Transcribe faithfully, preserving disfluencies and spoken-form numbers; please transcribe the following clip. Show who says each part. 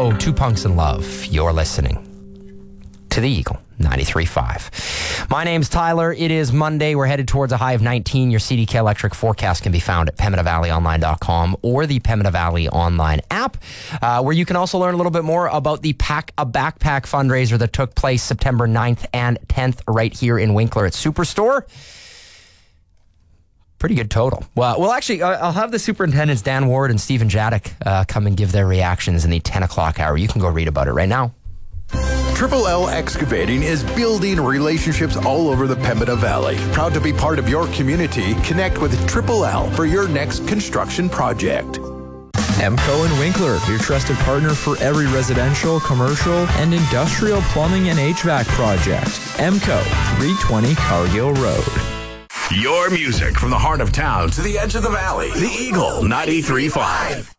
Speaker 1: Hello, Two Punks in Love. You're listening to the Eagle ninety-three point five. My name's Tyler. It is Monday. We're headed towards a high of nineteen. Your C D K Electric forecast can be found at pembina valley online dot com or the Pembina Valley online app, uh, where you can also learn a little bit more about the Pack a Backpack fundraiser that took place September ninth and tenth right here in Winkler at Superstore. Pretty good total. Well, well, actually, I'll have the superintendents Dan Ward and Stephen Jadek uh, come and give their reactions in the ten o'clock hour. You can go read about it right now.
Speaker 2: Triple L Excavating is building relationships all over the Pembina Valley. Proud to be part of your community. Connect with Triple L for your next construction project.
Speaker 3: EMCO and Winkler, your trusted partner for every residential, commercial, and industrial plumbing and H V A C project. EMCO, three twenty Cargill Road.
Speaker 2: Your music from the heart of town to the edge of the valley. The Eagle ninety-three point five.